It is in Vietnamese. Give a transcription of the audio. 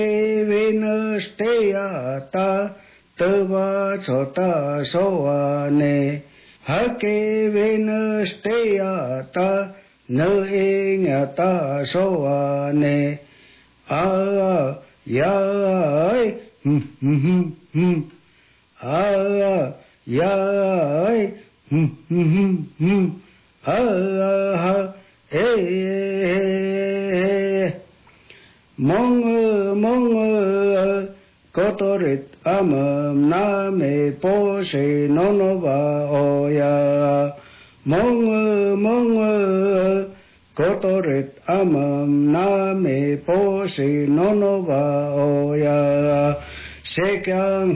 Vinusteyata tava chota soane hake vinusteyata nơ ingata soane a ya a ya mong kotorit amam name pose nonova oya mong kotorit amam name pose nonova oya sekyang